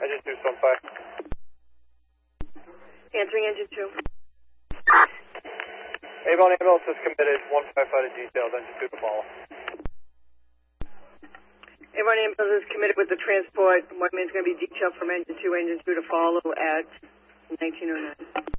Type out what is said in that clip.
Engine 2 standby. Answering engine 2. Avon ambulance is committed. 1 firefighter detailed. Engine 2 to follow. Avon ambulance is committed with the transport. One man's going to be detailed from engine 2 to follow at 1909.